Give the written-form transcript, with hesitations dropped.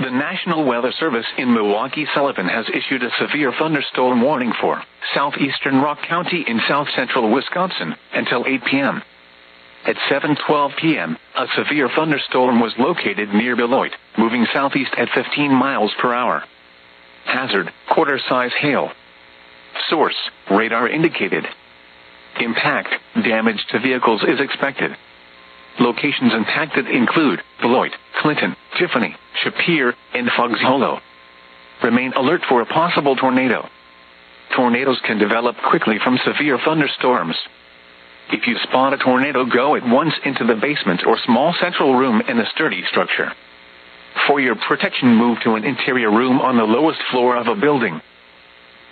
The National Weather Service in Milwaukee-Sullivan has issued a severe thunderstorm warning for southeastern Rock County in south-central Wisconsin until 8 p.m. At 7:12 p.m., a severe thunderstorm was located near Beloit, moving southeast at 15 miles per hour. Hazard, quarter-size hail. Source, radar indicated. Impact, damage to vehicles is expected. Locations impacted include Beloit, Clinton, Tiffany, Shapiro, and Fox Hollow. Remain alert for a possible tornado. Tornadoes can develop quickly from severe thunderstorms. If you spot a tornado, go at once into the basement or small central room in a sturdy structure. For your protection, move to an interior room on the lowest floor of a building.